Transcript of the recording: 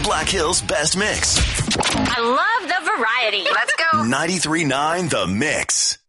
Black Hill's best mix. I love the variety. Let's go. 93.9 The Mix.